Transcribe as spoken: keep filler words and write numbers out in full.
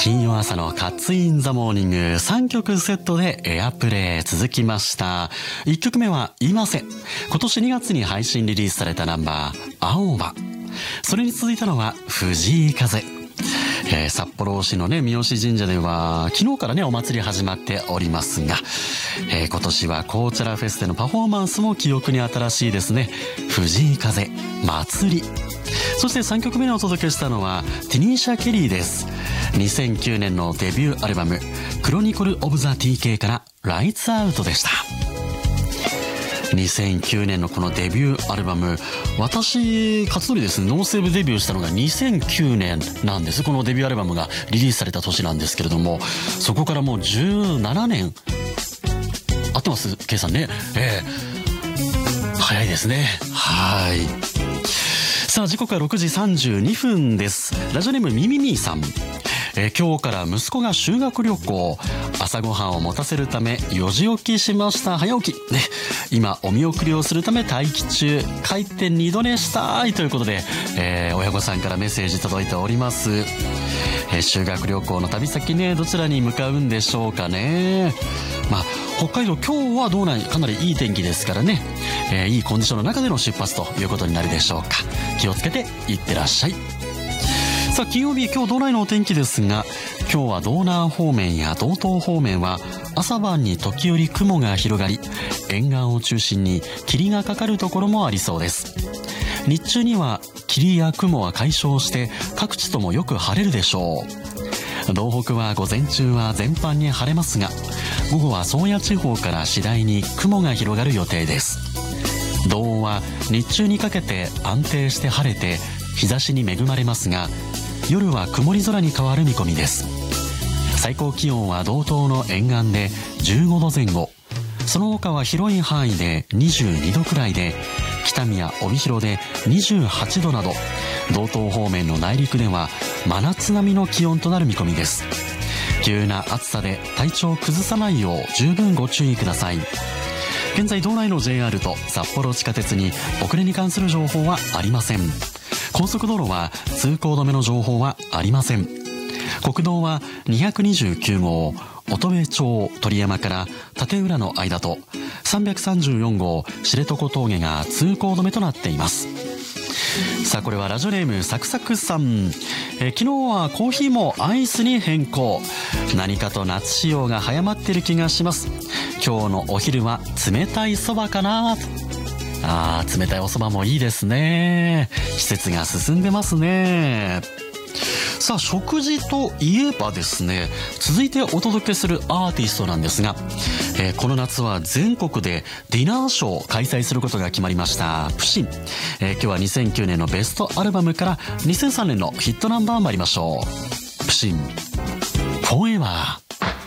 金曜朝のカッツインザモーニングさんきょくセットでエアプレイ続きました。いっきょくめはいません。今年にがつに配信リリースされたナンバー青葉。それに続いたのは藤井風。えー、札幌市のね三好神社では昨日からねお祭り始まっておりますが、えー、今年はコーチャラフェスでのパフォーマンスも記憶に新しいですね。藤井風祭り。そしてさんきょくめにお届けしたのはティニーシャ・ケリーです。にせんきゅうねんのデビューアルバムクロニコル・オブ・ザ・ティーケーからライツアウトでした。にせんきゅうねんのこのデビューアルバム、私勝則ですねノーセーブデビューしたのがにせんきゅうねんなんです。このデビューアルバムがリリースされた年なんですけれども、そこからもうじゅうななねん合ってます K さんね。えー、早いですね。はい。さあ時刻はろくじさんじゅうにふんです。ラジオネームみみみーさん。えー、今日から息子が修学旅行、朝ごはんを持たせるためよじ起きしました。早起きね。今お見送りをするため待機中、帰って二度寝したいということで、えー、親御さんからメッセージ届いております。えー、修学旅行の旅先ね、どちらに向かうんでしょうかね。まあ北海道今日は道内かなりいい天気ですからね、えー、いいコンディションの中での出発ということになるでしょうか。気をつけていってらっしゃい。さあ金曜日、今日道内のお天気ですが、今日は道南方面や道東方面は朝晩に時折雲が広がり、沿岸を中心に霧がかかるところもありそうです。日中には霧や雲は解消して各地ともよく晴れるでしょう。道北は午前中は全般に晴れますが、午後は宗谷地方から次第に雲が広がる予定です。道央は日中にかけて安定して晴れて日差しに恵まれますが、夜は曇り空に変わる見込みです。最高気温は道東の沿岸でじゅうごどぜん後、その他は広い範囲でにじゅうにどくらいで、北見や帯広でにじゅうはちどなど、道東方面の内陸では真夏並みの気温となる見込みです。急な暑さで体調を崩さないよう十分ご注意ください。現在道内の ジェイアール と札幌地下鉄に遅れに関する情報はありません。高速道路は通行止めの情報はありません。国道はにひゃくにじゅうきゅうごう乙部町鳥山から立浦の間とさんびゃくさんじゅうよんごう知床峠が通行止めとなっています。さあこれはラジオネームサクサクさん。え昨日はコーヒーもアイスに変更。何かと夏仕様が早まってる気がします。今日のお昼は冷たいそばかな。あー、冷たいおそばもいいですね。季節が進んでますね。さあ食事といえばですね、続いてお届けするアーティストなんですが、えー、この夏は全国でディナーショーを開催することが決まりましたプシン。えー、今日はにせんきゅうねんのベストアルバムからにせんさんねんのヒットナンバー参りましょう。プシンフォーエバー。